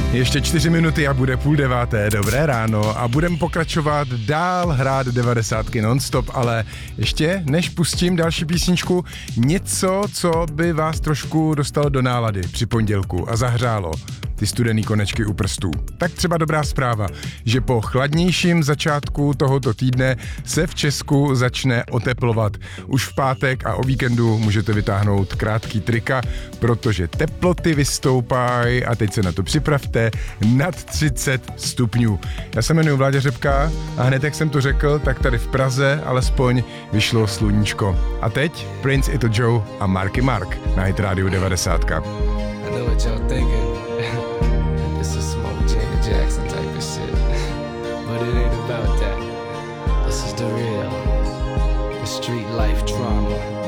Ještě 4 minuty a bude 8:30, dobré ráno a budeme pokračovat dál hrát 90 non-stop, ale ještě než pustím další písničku, něco, co by vás trošku dostalo do nálady při pondělku a zahřálo ty studený konečky u prstů. Tak třeba dobrá zpráva, že po chladnějším začátku tohoto týdne se v Česku začne oteplovat. Už v pátek a o víkendu můžete vytáhnout krátký trika, protože teploty vystoupají a teď se na to připravte nad 30 stupňů. Já se jmenuji Vláďa Řepka a hned jak jsem to řekl, tak tady v Praze alespoň vyšlo sluníčko. A teď Prince, Ito Joe a Marky Mark na Hit Radio 90. I know what y'all thinking.